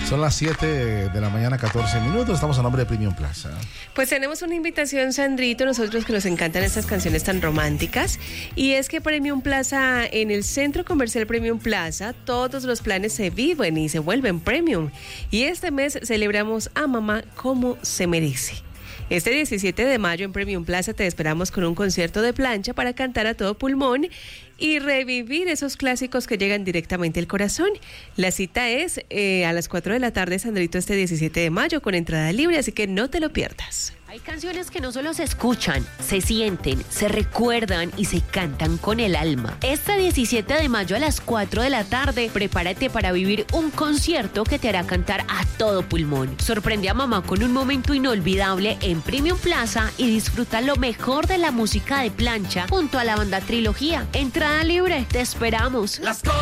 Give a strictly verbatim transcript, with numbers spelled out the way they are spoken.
Son las siete de la mañana, catorce minutos. Estamos a nombre de Premium Plaza. Pues tenemos una invitación, Sandrito, nosotros que nos encantan estas canciones tan románticas. Y es que Premium Plaza, en el Centro Comercial Premium Plaza, todos los planes se viven y se vuelven premium. Y este mes celebramos a mamá como se merece. Este diecisiete de mayo en Premium Plaza te esperamos con un concierto de plancha para cantar a todo pulmón y revivir esos clásicos que llegan directamente al corazón. La cita es eh, a las cuatro de la tarde, Sandrito, este diecisiete de mayo con entrada libre, así que no te lo pierdas. Hay canciones que no solo se escuchan, se sienten, se recuerdan y se cantan con el alma. Este diecisiete de mayo a las cuatro de la tarde, prepárate para vivir un concierto que te hará cantar a todo pulmón. Sorprende a mamá con un momento inolvidable en Premium Plaza y disfruta lo mejor de la música de plancha junto a la banda Trilogía. Entrada libre, te esperamos. Las